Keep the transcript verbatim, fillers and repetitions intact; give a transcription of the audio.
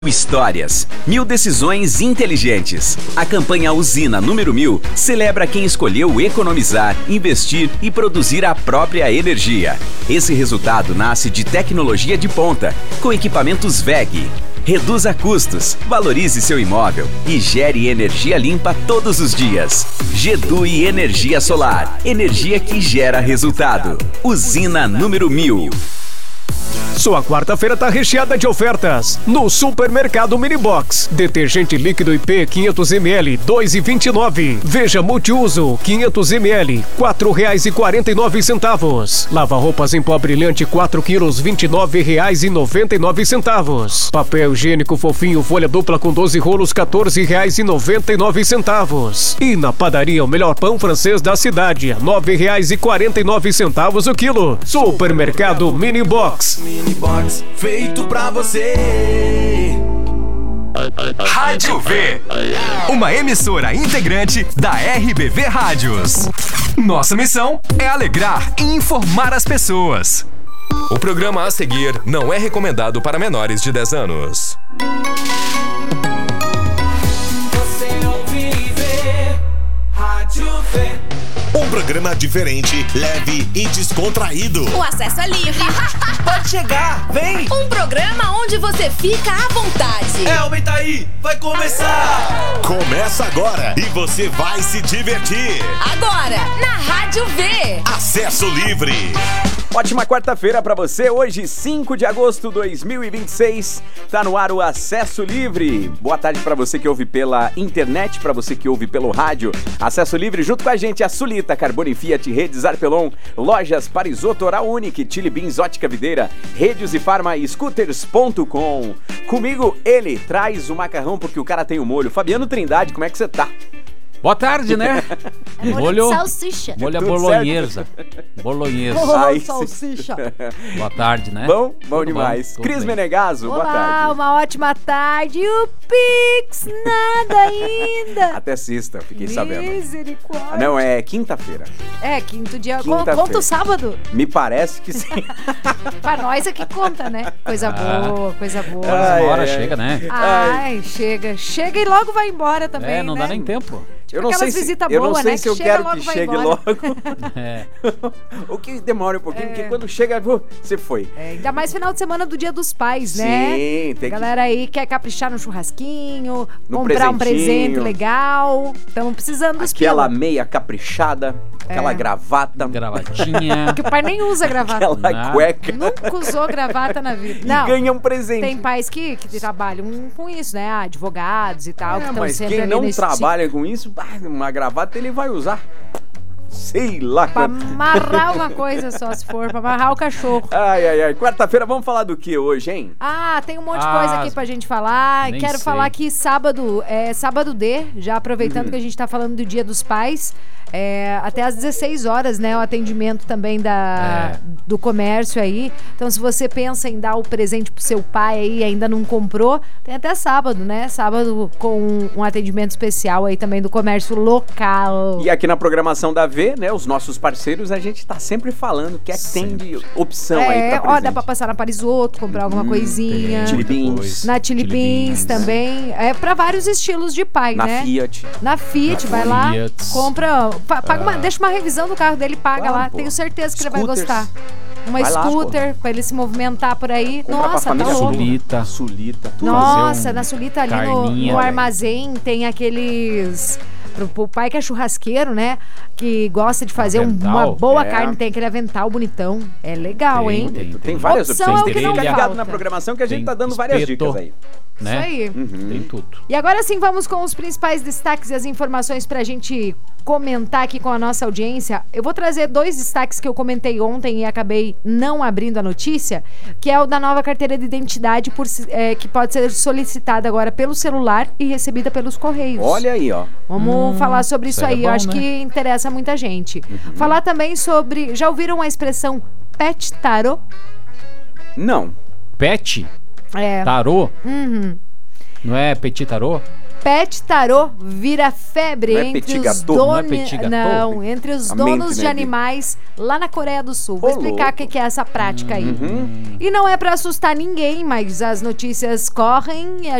Histórias, mil decisões inteligentes. A campanha Usina número mil celebra quem escolheu economizar, investir e produzir a própria energia. Esse resultado nasce de tecnologia de ponta, com equipamentos W E G. Reduza custos, valorize seu imóvel e gere energia limpa todos os dias. Gedui Energia Solar, energia que gera resultado. Usina número mil. Sua quarta-feira tá recheada de ofertas no Supermercado Minibox. Detergente líquido I P quinhentos mililitros, dois reais e vinte e nove centavos. Veja multiuso quinhentos mililitros, quatro reais e quarenta e nove centavos. Lava-roupas em pó brilhante quatro quilos, vinte e nove reais e noventa e nove centavos. Papel higiênico fofinho folha dupla com doze rolos, quatorze reais e noventa e nove centavos. E na padaria o melhor pão francês da cidade, nove reais e quarenta e nove centavos o quilo. Supermercado Minibox. Minibox, feito pra você. Rádio V, uma emissora integrante da R B V Rádios. Nossa missão é alegrar e informar as pessoas. O programa a seguir não é recomendado para menores de dez anos. Você ouve e vê Rádio V. Um programa diferente, leve e descontraído. O acesso é livre. Pode chegar, vem! Um programa onde você fica à vontade. É, aumenta aí, vai começar! Começa agora e você vai se divertir. Agora, na Rádio V. Acesso livre. Ótima quarta-feira pra você, hoje cinco de agosto de dois mil e vinte e seis, tá no ar o Acesso Livre. Boa tarde pra você que ouve pela internet, pra você que ouve pelo rádio. Acesso Livre junto com a gente, a Sulita, Carbone Fiat, Redes Arpelon, Lojas Parisoto, Oral Unique, Chili Beans, Ótica Videira, Redes e Farma e Scooters ponto com. Comigo ele traz o macarrão porque o cara tem o molho. Fabiano Trindade, como é que você tá? Boa tarde, né? É molho, molho de salsicha. Molho Tudo bolonhesa. Bolonhesa. Oh, Ai, salsicha. Boa tarde, né? Bom, bom Tudo demais. bom, Cris bem. Menegaso, Olá, boa tarde. uma ótima tarde. E o Pix, nada ainda. Até sexta, fiquei sabendo. Misericórdia. Ah, não, é quinta-feira. É, quinto dia. Quinta-feira. Conta o sábado. Me parece que sim. Pra nós é que conta, né? Coisa Ah. boa, coisa boa. Ai, Uma hora ai, chega, né? Ai, chega. Chega e logo vai embora também, É, não né? dá nem tempo. Eu não sei Aquelas se, visitas eu não boas, sei né? se Que eu chega, quero logo que vai chegue embora. logo. É. Ou que demore um pouquinho, É. porque quando chega, pô, você foi. É, ainda mais final de semana do Dia dos Pais, né? Sim, tem que... Galera aí quer caprichar no churrasquinho, No comprar um presentinho. presente legal. Estamos precisando dos Aquela pila. meia caprichada, aquela É. gravata, Gravatinha. Que o pai nem usa gravata. aquela Não. cueca. Nunca usou gravata na vida. E Não. ganha um presente. Tem pais que, que trabalham com isso, né? Ah, advogados e tal, que É, estão mas sempre quem ali não nesse trabalha com isso, ah, uma gravata ele vai usar. Sei lá. Pra quanto. amarrar uma coisa só, se for, pra amarrar o cachorro. Ai, ai, ai. Quarta-feira vamos falar do que hoje, hein? Ah, tem um monte de Ah, coisa aqui pra gente falar. nem Quero sei. falar que sábado, é sábado D, já aproveitando Uhum. que a gente tá falando do Dia dos Pais, é, até às dezesseis horas, né, o atendimento também da, É. do comércio aí. Então, se você pensa em dar o presente pro seu pai aí e ainda não comprou, tem até sábado, né? Sábado com um atendimento especial aí também do comércio local. E aqui na programação da V, né, os nossos parceiros, a gente tá sempre falando o que é que tem de opção aí É, pra ó, presente. dá pra passar na Parisoto, comprar alguma coisinha. Chili Beans. Depois. Na Chili Chili Beans Beans. também. É pra vários estilos de pai, Na né? Fiat. Na Fiat, Na vai lá, Fiat. compra, pa- paga uma, Ah. deixa uma revisão do carro dele, paga Claro, lá. pô. Tenho certeza que ele vai Scooters. gostar. Uma Vai lá, scooter pra ele se movimentar por aí. Compra pra Nossa, tá família louco. Sulita. Sulita. Tudo. Nossa, Fazer um na Sulita ali no, carninha, no velho. armazém tem aqueles... Pro, pro pai que é churrasqueiro, né? Que gosta de fazer um- uma Avental, boa é. carne, tem aquele avental bonitão. É legal, Tem, hein? tem, Tem tem. várias Opção opções. é o que Tem não que ficar ligado falta. na programação que a gente Tem tá dando várias espeto. dicas aí. Né? Isso aí. Uhum. Tem tudo. E agora sim, vamos com os principais destaques e as informações pra gente comentar aqui com a nossa audiência. Eu vou trazer dois destaques que eu comentei ontem e acabei não abrindo a notícia, que é o da nova carteira de identidade por, é, que pode ser solicitada agora pelo celular e recebida pelos correios. Olha aí, ó. Vamos Hum, falar sobre isso isso aí é aí. Eu bom, acho né? que interessa muita gente. Falar também sobre... Já ouviram a expressão pet tarô? Não. Pet? É. Tarô? Uhum. Não é petit tarô? Pet Tarô vira febre Não é entre petit os gâteau? donos. Não é petit gâteau? Não, entre os A donos mente, de né, animais lá na Coreia do Sul. Vou Ô, explicar o louco. que que é essa prática aí. Uhum. E não é pra assustar ninguém, mas as notícias correm.